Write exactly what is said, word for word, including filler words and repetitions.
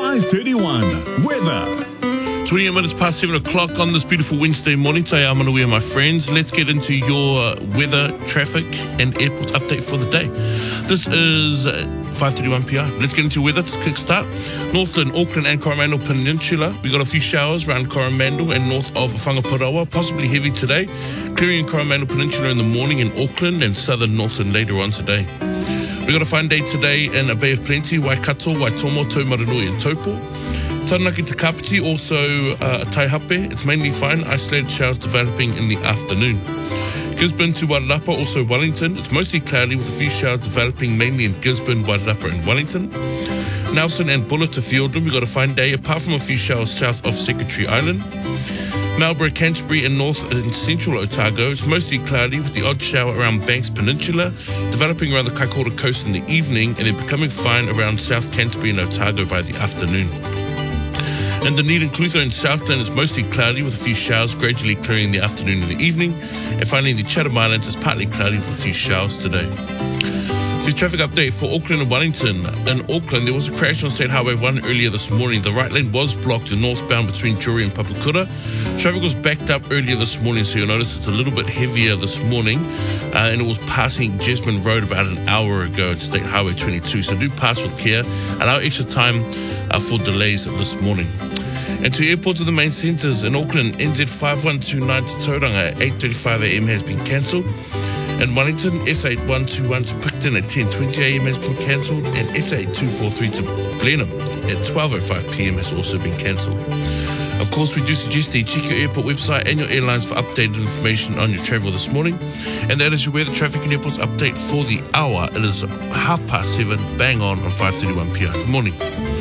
five thirty-one. Weather. twenty-eight minutes past seven o'clock on this beautiful Wednesday morning. Today I'm Manawea, my friends. Let's get into your weather, traffic and airport update for the day. This is five thirty-one p m. Let's get into weather to kickstart. Northern, Auckland and Coromandel Peninsula. We got a few showers around Coromandel and north of Whangaparaoa, possibly heavy today. Clearing in Coromandel Peninsula in the morning in Auckland and southern Northern later on today. We got a fine day today in a Bay of Plenty, Waikato, Waitomo, Taumarunui and Taupo. Taranaki to Kapiti, also uh, Taihape. It's mainly fine, isolated showers developing in the afternoon. Gisborne to Wairarapa, also Wellington. It's mostly cloudy with a few showers developing mainly in Gisborne, Wairarapa and Wellington. Nelson and Buller to Fiordland, we got a fine day apart from a few showers south of Secretary Island. Marlborough, Canterbury and north and central Otago. It's mostly cloudy with the odd shower around Banks Peninsula, developing around the Kaikoura coast in the evening and then becoming fine around South Canterbury and Otago by the afternoon. And Dunedin, Clutha and Southland is mostly cloudy with a few showers gradually clearing in the afternoon and the evening. And finally, the Chatham Islands is partly cloudy with a few showers today. The traffic update for Auckland and Wellington. In Auckland, there was a crash on State Highway one earlier this morning. The right lane was blocked in northbound between Juri and Papakura. Traffic was backed up earlier this morning, so you'll notice it's a little bit heavier this morning. Uh, and it was passing Jesmond Road about an hour ago at State Highway twenty-two. So do pass with care. Allow extra time uh, for delays this morning. And to airports of the main centres in Auckland, N Z five one two nine to Tauranga at eight thirty-five a m has been cancelled. In Wellington, S eight one two one to Picton at ten twenty a m has been cancelled, and S eight two four three to Blenheim at twelve oh five p m has also been cancelled. Of course, we do suggest that you check your airport website and your airlines for updated information on your travel this morning. And that is your weather, traffic and airports update for the hour. It is half past seven, bang on on five thirty-one p m. Good morning.